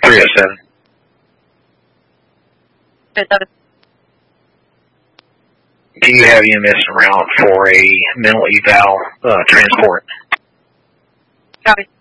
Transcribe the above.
307. 307. Do you have EMS en route for a mental eval transport? Copy.